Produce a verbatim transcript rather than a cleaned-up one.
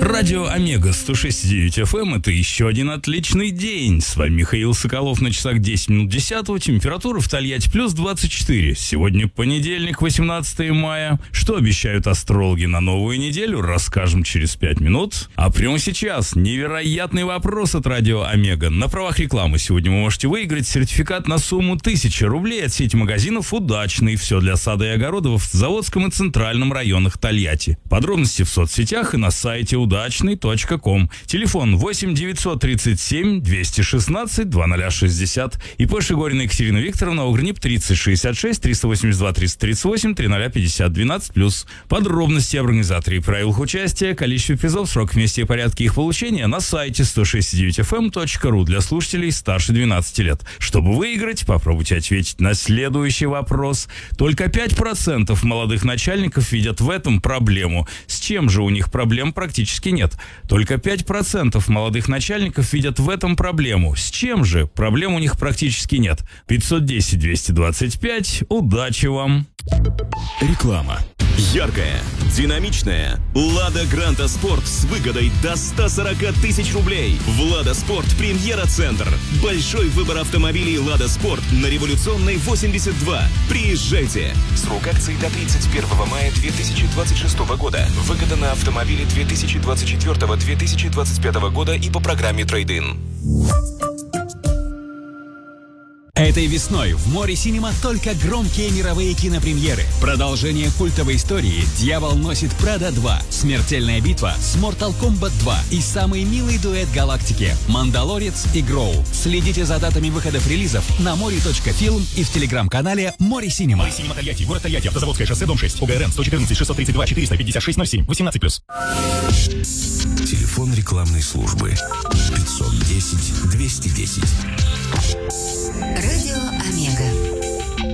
Радио Омега сто шесть и девять эф эм – это еще один отличный день. С вами Михаил Соколов, на часах десять минут десятого. Температура в Тольятти плюс двадцать четыре. Сегодня понедельник, восемнадцатое мая. Что обещают астрологи на новую неделю, расскажем через пять минут. А прямо сейчас невероятный вопрос от Радио Омега. На правах рекламы сегодня вы можете выиграть сертификат на сумму тысяча рублей от сети магазинов «Удачный». Все для сада и огородов в Заводском и Центральном районах Тольятти. Подробности в соцсетях и на сайте удачный точка ком. Телефон восемь девятьсот тридцать семь двести шестнадцать двадцать шестьдесят. ИП Шигорина Екатерина Викторовна, ОГРНИП тридцать шестьдесят шесть триста восемьдесят два триста тридцать восемь тридцать пятьдесят двенадцать плюс. Подробности об организаторе и правилах участия, количестве призов, срок, месте и порядке их получения на сайте сто шесть и девять эф эм точка ру для слушателей старше двенадцати лет. Чтобы выиграть, попробуйте ответить на следующий вопрос. Только пять процентов молодых начальников видят в этом проблему. С чем же у них проблем практически нет? Только пять процентов молодых начальников видят в этом проблему. С чем же проблем у них практически нет? пятьсот десять двести двадцать пять. Удачи вам! Реклама. Яркая, динамичная «Лада Гранта Спорт» с выгодой до ста сорока тысяч рублей. В «Лада Спорт» премьера-центр. Большой выбор автомобилей «Лада Спорт» на Революционной восемьдесят два. Приезжайте. Срок акции до тридцать первого мая две тысячи двадцать шестого года. Выгода на автомобили две тысячи двадцать четвёртого — две тысячи двадцать пятого года и по программе «Трейд-ин». Этой весной в Море Синема только громкие мировые кинопремьеры. Продолжение культовой истории «Дьявол носит Прада два», «Смертельная битва» с Mortal Kombat два и самый милый дуэт галактики «Мандалорец» и «Гроу». Следите за датами выходов релизов на море точка фильм и в телеграм-канале Море Синема. Море Синема Тольятти, город Тольятти, Автозаводское шоссе, дом шесть, ОГРН сто четырнадцать шестьсот тридцать два четыреста пятьдесят шесть ноль семь, восемнадцать плюс. Телефон рекламной службы пятьсот десять двести десять.